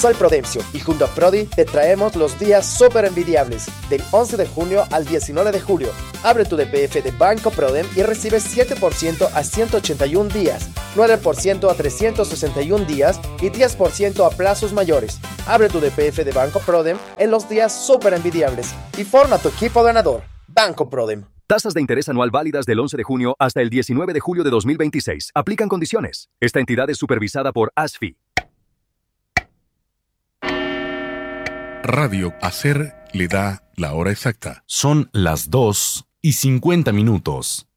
Soy Prudencio y junto a Prodi te traemos los días súper envidiables del 11 de junio al 19 de julio. Abre tu DPF de Banco Prodem y recibe 7% a 181 días, 9% a 361 días y 10% a plazos mayores. Abre tu DPF de Banco Prodem en los días súper envidiables y forma tu equipo ganador. Banco Prodem. Tasas de interés anual válidas del 11 de junio hasta el 19 de julio de 2026. Aplican condiciones. Esta entidad es supervisada por ASFI. Radio Hacer le da la hora exacta. Son las 2:50.